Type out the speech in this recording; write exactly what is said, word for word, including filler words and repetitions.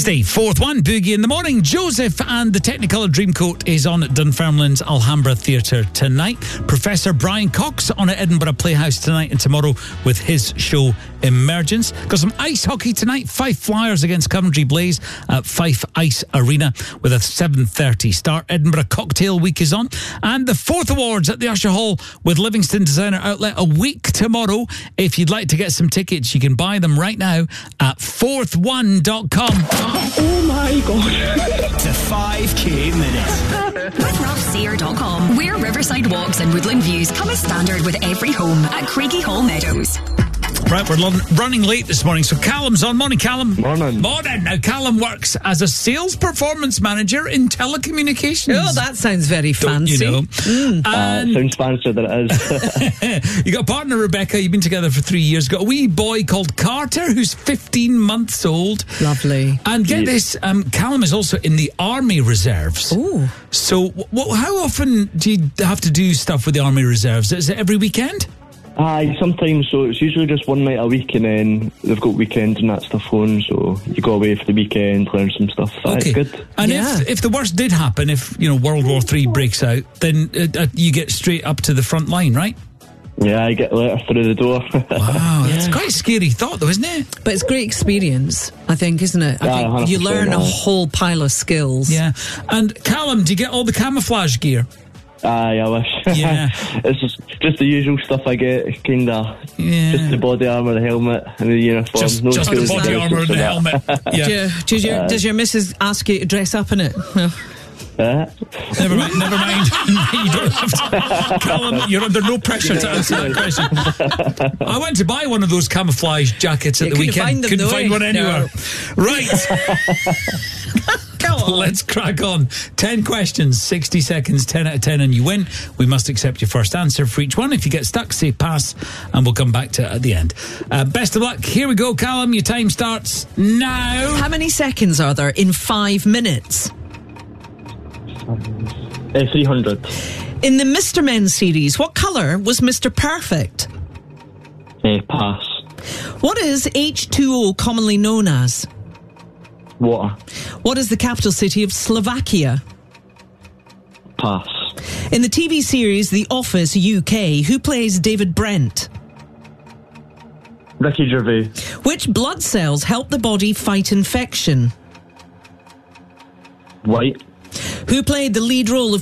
Wednesday, fourth one, Boogie in the morning. Joseph and the Technicolor Dreamcoat is on at Dunfermline's Alhambra Theatre tonight. Professor Brian Cox on at Edinburgh Playhouse tonight and tomorrow with his show Emergence. Got some ice hockey tonight. Fife Flyers against Coventry Blaze at Fife Ice Arena with a seven thirty start. Edinburgh Cocktail Week is on. And the fourth awards at the Usher Hall with Livingston Designer Outlet a week tomorrow. If you'd like to get some tickets, you can buy them right now at fourth one dot com. Oh my God. The five K Minute. With Ralph Sear dot com, where riverside walks and woodland views come as standard with every home at Craigie Hall Meadows. Right, we're l- running late this morning, so Callum's on. Morning, Callum. Morning. Morning. Now, Callum works as a sales performance manager in telecommunications. Oh, that sounds very Don't fancy. you know? Mm. Uh, And sounds fancier than it is. you got a partner, Rebecca. You've been together for three years. Got a wee boy called Carter, who's fifteen months old. Lovely. And get Yeah. this, um, Callum is also in the Army Reserves. Oh. So, w- how often do you have to do stuff with the Army Reserves? Is it every weekend? Aye, sometimes, so it's usually just one night a week, and then they've got weekends and that stuff on, so you go away for the weekend, learn some stuff. That's Okay. good. And Yeah. if if the worst did happen, if you know World War Three breaks out, then uh, uh, you get straight up to the front line, right? Yeah, I get a letter through the door. Wow, that's quite a scary thought, though, isn't it? But it's great experience, I think, isn't it? I Yeah, think one hundred you percent, learn a yeah. whole pile of skills. Yeah. And Callum, do you get all the camouflage gear? Aye, I wish. Yeah. It's just, just the usual stuff I get, kind of. Yeah. Just the body armour, the helmet, and the uniform. Just, No just the skills body and armour and the that. helmet. Do Yeah. you, does, your, does your missus ask you to dress up in it? Well, Uh, Never mind, never mind. You don't have to. Callum, you're under no pressure to answer that question. I went to buy one of those camouflage jackets at You the couldn't weekend. find them, couldn't though, find eh? one anywhere. Right. Go on. Let's crack on. ten questions, sixty seconds, ten out of ten, and you win. We must accept your first answer for each one. If you get stuck, say pass, and we'll come back to it at the end. Uh, best of luck. Here we go, Callum. Your time starts now. How many seconds are there in five minutes? uh, three hundred. In the Mister Men series, what colour was Mister Perfect? Uh, pass. What is H two O commonly known as? Water. What is the capital city of Slovakia? Pass. In the T V series The Office U K, who plays David Brent? Ricky Gervais. Which blood cells help the body fight infection? White. Who played the lead role of